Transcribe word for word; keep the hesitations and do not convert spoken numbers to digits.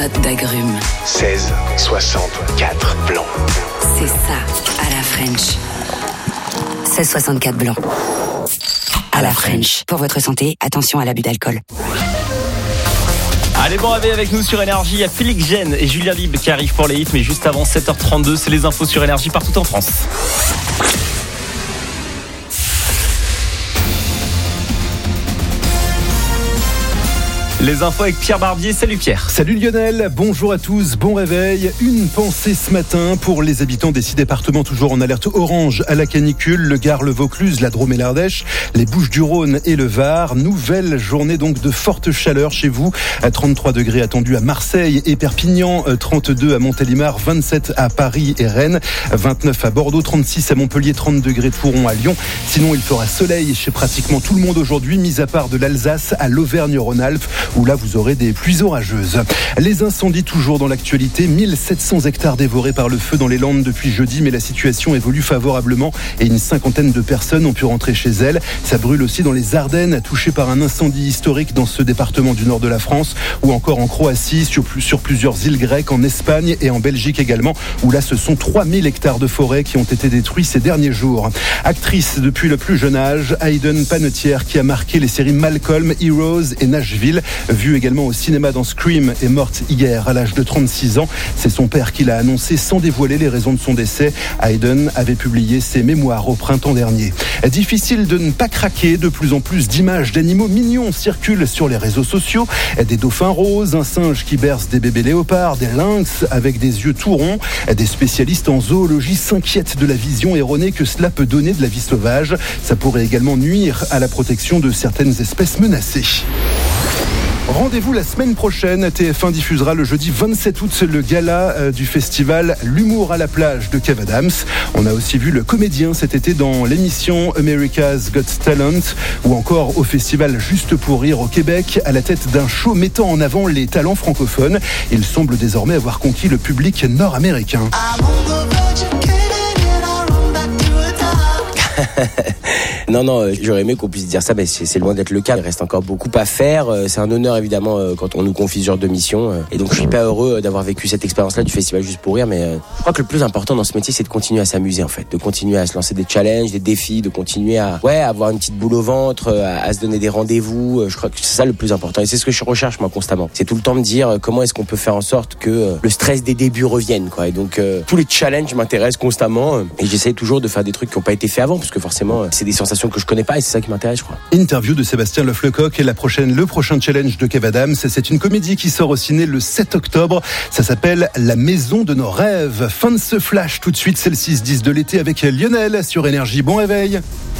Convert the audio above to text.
d'agrumes. seize soixante-quatre blanc. C'est ça, à la French. seize soixante-quatre blanc. À la French. Pour votre santé, attention à l'abus d'alcool. Allez, bon réveil avec nous sur Énergie. Il y a Félix Gène et Julien Libre qui arrivent pour les hits, mais juste avant sept heures trente-deux, c'est les infos sur Énergie partout en France. Les infos avec Pierre Barbier. Salut Pierre. Salut Lionel, bonjour à tous, bon réveil. Une pensée ce matin pour les habitants des six départements toujours en alerte orange à la canicule, le Gard, le Vaucluse, la Drôme et l'Ardèche, les Bouches-du-Rhône et le Var. Nouvelle journée donc de forte chaleur chez vous. À trente-trois degrés attendus à Marseille et Perpignan, trente-deux à Montélimar, vingt-sept à Paris et Rennes, vingt-neuf à Bordeaux, trente-six à Montpellier, trente degrés de Fouron à Lyon. Sinon, il fera soleil chez pratiquement tout le monde aujourd'hui, mis à part de l'Alsace à l'Auvergne-Rhône-Alpes, où là vous aurez des pluies orageuses. Les incendies toujours dans l'actualité, mille sept cents hectares dévorés par le feu dans les Landes depuis jeudi, mais la situation évolue favorablement et une cinquantaine de personnes ont pu rentrer chez elles. Ça brûle aussi dans les Ardennes, touchées par un incendie historique dans ce département du nord de la France, ou encore en Croatie, sur, sur plusieurs îles grecques, en Espagne et en Belgique également, où là ce sont trois mille hectares de forêt qui ont été détruits ces derniers jours. Actrice depuis le plus jeune âge, Hayden Panettiere, qui a marqué les séries Malcolm, Heroes et Nashville, vue également au cinéma dans Scream, est morte hier à l'âge de trente-six ans. C'est son père qui l'a annoncé sans dévoiler les raisons de son décès. Hayden avait publié ses mémoires au printemps dernier. Difficile de ne pas craquer, de plus en plus d'images d'animaux mignons circulent sur les réseaux sociaux. Des dauphins roses, un singe qui berce des bébés léopards, des lynx avec des yeux tout ronds. Des spécialistes en zoologie s'inquiètent de la vision erronée que cela peut donner de la vie sauvage. Ça pourrait également nuire à la protection de certaines espèces menacées. Rendez-vous la semaine prochaine. T F un diffusera le jeudi vingt-sept août le gala du festival L'Humour à la plage de Kev Adams. On a aussi vu le comédien cet été dans l'émission America's Got Talent, ou encore au festival Juste pour rire au Québec, à la tête d'un show mettant en avant les talents francophones. Il semble désormais avoir conquis le public nord-américain. Non, non, j'aurais aimé qu'on puisse dire ça, mais c'est, c'est loin d'être le cas. Il reste encore beaucoup à faire. C'est un honneur, évidemment, quand on nous confie ce genre de mission. Et donc, je suis pas heureux d'avoir vécu cette expérience-là du festival Juste pour rire, mais je crois que le plus important dans ce métier, c'est de continuer à s'amuser, en fait. De continuer à se lancer des challenges, des défis, de continuer à, ouais, avoir une petite boule au ventre, à, à se donner des rendez-vous. Je crois que c'est ça le plus important. Et c'est ce que je recherche, moi, constamment. C'est tout le temps me dire comment est-ce qu'on peut faire en sorte que le stress des débuts revienne, quoi. Et donc, euh, tous les challenges m'intéressent constamment. Et j'essaie toujours de faire des trucs qui n'ont pas été faits avant, parce que forcément, c'est des sensations que je connais pas et c'est ça qui m'intéresse, je crois. Interview de Sébastien Leflecoq et la prochaine, le prochain challenge de Kev Adams. C'est une comédie qui sort au ciné le sept octobre. Ça s'appelle La Maison de nos rêves. Fin de ce flash tout de suite, c'est le six dix de l'été avec Lionel sur Énergie. Bon réveil.